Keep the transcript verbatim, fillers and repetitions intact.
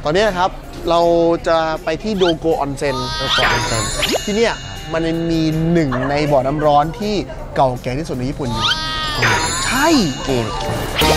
ตอนนี้ครับเราจะไปที่โดโกออนเซ็นที่เนี่ยมันมีหนึ่งในบ่อน้ำร้อนที่เก่าแก่ที่สุดในญี่ปุ่นอยู่ใช่จริง